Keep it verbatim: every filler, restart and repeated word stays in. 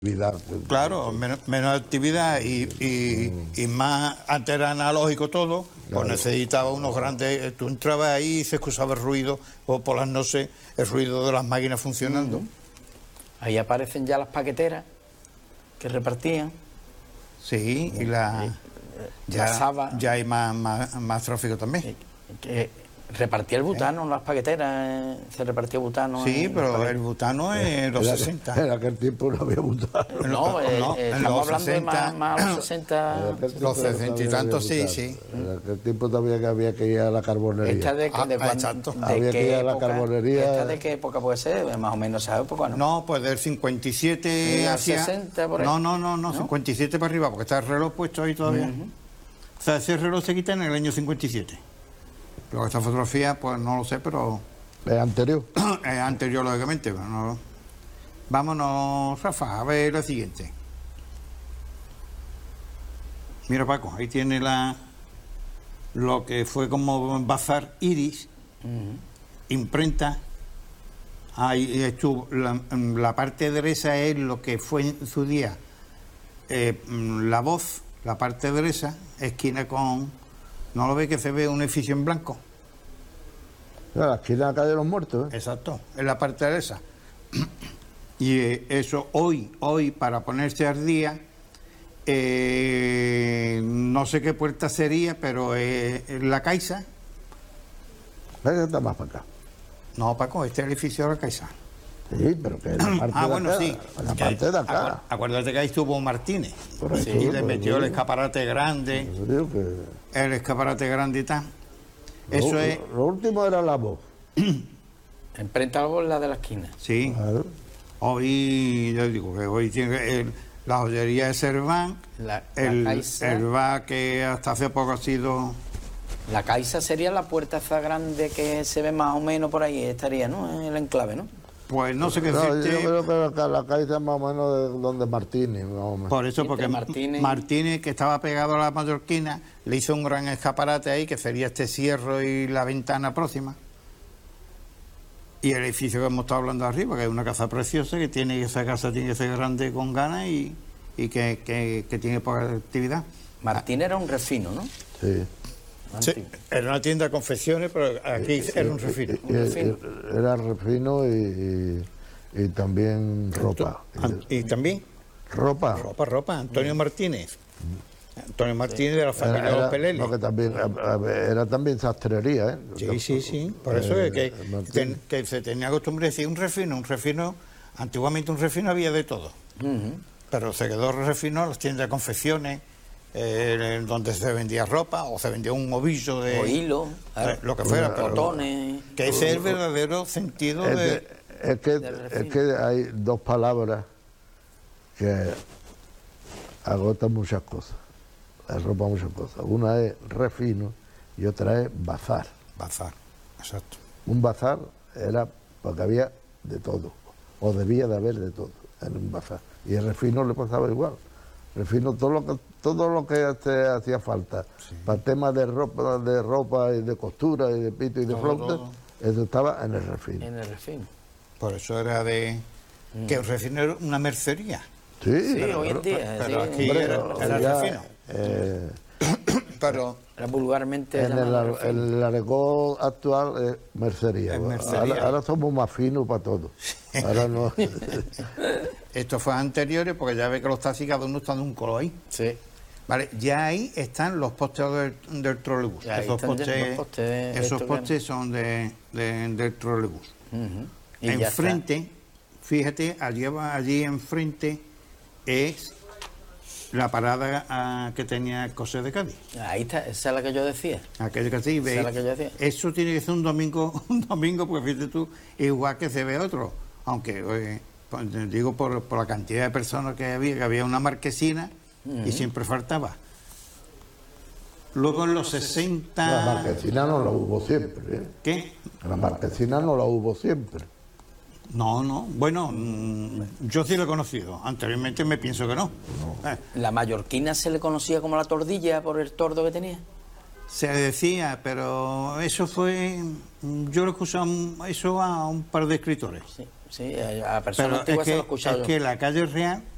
actividad. Claro, menos, menos actividad y, y, y más, antes era analógico todo, claro. Pues necesitaba unos grandes, tú entrabas ahí y se excusaba el ruido, o por las noches el ruido de las máquinas funcionando. Uh-huh. Ahí aparecen ya las paqueteras que repartían. Sí, y la, eh, ya, la Saba, ya hay más, más, más tráfico también. Eh, que, Repartía el butano en las paqueteras, eh, se repartía butano. Sí, pero el butano es en los sesenta. En aquel tiempo no había butano. No, eh, no eh, en estamos los hablando sesenta, de más, más los sesenta. Los sesenta y tantos, sí, sí. En aquel tiempo todavía que había que ir a la carbonería. ¿Esta de, ah, de cuándo? exacto. ¿De había qué que ir a la época? carbonería. ¿Esta de qué época puede ser? Más o menos esa época, ¿no? No, pues del cincuenta y siete hacia... sesenta por ahí. No, no, no, no, ¿No? cincuenta y siete para arriba, porque está el reloj puesto ahí todavía. Uh-huh. O sea, ese reloj se quita en el año cincuenta y siete. Luego esta fotografía, pues no lo sé, pero... ¿Es anterior? Es anterior, lógicamente, pero no... Vámonos, Rafa, a ver la siguiente. Mira, Paco, ahí tiene la... lo que fue como bazar Iris, uh-huh. Imprenta. Ahí estuvo... La, la parte derecha es lo que fue en su día eh, La Voz, la parte derecha, esquina con... ¿No lo ve que se ve un edificio en blanco? La esquina de la calle de los Muertos, ¿eh? Exacto, en la parte de esa. Y eh, eso hoy, hoy para ponerse al día, eh, no sé qué puerta sería, pero eh, la Caixa. ¿Ves? Está más para acá. No, Paco, este es el edificio de la Caixa. Sí, pero que es la parte ah, de bueno, acá, sí. la parte de acá. Acuérdate que ahí estuvo Martínez. Correcto, sí, le metió el digo. escaparate grande. Digo que... El escaparate grande y tal. Lo, Eso es... Lo último era La Voz. Imprenta La Voz, la de la esquina. Sí. Claro. Hoy, yo digo que hoy tiene el, la joyería de Serván, la, la el, Caixa, el bar que hasta hace poco ha sido... La Caixa sería la puerta esa grande que se ve más o menos por ahí, estaría, ¿no? En el enclave, ¿no? Pues no sé qué no, decirte. yo creo que la, la Caixa es más o menos de donde Martínez. Más o menos. Por eso, porque Martínez... Martínez, que estaba pegado a la mallorquina, le hizo un gran escaparate ahí, que sería este cierro y la ventana próxima. Y el edificio que hemos estado hablando arriba, que es una casa preciosa, que tiene esa casa tiene que ser grande con ganas y, y que, que, que tiene poca actividad. Martín era un refino, ¿no? Sí. Sí, era una tienda de confecciones, pero aquí eh, era un refino. Eh, un refino. Eh, era refino y, y, y también ropa. ¿Y, y también? Ropa. Ropa, ropa. Antonio Martínez. Antonio Martínez, sí. De la familia era, de los Peleles. No, que también, era también sastrería, ¿eh? Sí, sí, sí. Por eso eh, es que, que, que se tenía costumbre de decir un refino, un refino. Antiguamente un refino había de todo. Uh-huh. Pero se quedó refino las tiendas de confecciones, eh, donde se vendía ropa o se vendía un ovillo de... O hilo. Eh, lo que fuera. Pero, botones. Que ese es el verdadero sentido es de... Que, es, que, es que hay dos palabras que agotan muchas cosas. Ropa muchas cosas. Una es refino y otra es bazar. Bazar, exacto. Un bazar era porque había de todo, o debía de haber de todo en un bazar. Y el refino le pasaba igual. Refino todo lo que todo lo que te hacía falta sí. Para temas de ropa, de ropa y de costura y de pito y de todo, flauta, todo. Eso estaba en el refino. En el refino. Por eso era de mm. que el refino era una mercería. Sí, sí pero, hoy en día. Pero, pero sí, aquí hombre, era, era ya, refino. Eh, pero era vulgarmente en el, en el argot actual es mercería. Es mercería. Ahora, ahora somos más finos para todo. Ahora no. Esto fue anteriores porque ya ve que los taxis cada uno está de un color ahí. Sí. Vale, ya ahí están los postes del, del trolebús. Esos postes, postes, esos postes son de, de, del trolebús. Uh-huh. Enfrente, fíjate, allí, allí enfrente es la parada a, que tenía el Coser de Cádiz. Ahí está, esa es la que yo decía. Aquella que sí, ve, esa es la que yo decía. Eso tiene que ser un domingo, un domingo, porque fíjate tú, igual que se ve otro. Aunque, eh, digo, por, por la cantidad de personas que había, que había una marquesina. Uh-huh. Y siempre faltaba. Luego en los sesenta... La marquesina no la hubo siempre, ¿eh? ¿Qué? La marquesina no la hubo siempre. No, no. Bueno, yo sí lo he conocido. Anteriormente me pienso que no. no. Eh. ¿La mallorquina se le conocía como la tordilla por el tordo que tenía? Se decía, pero eso fue... Yo lo he escuchado eso a un par de escritores. Sí, sí, a personas pero antiguas es que, se lo he escuchado es yo. que la calle Real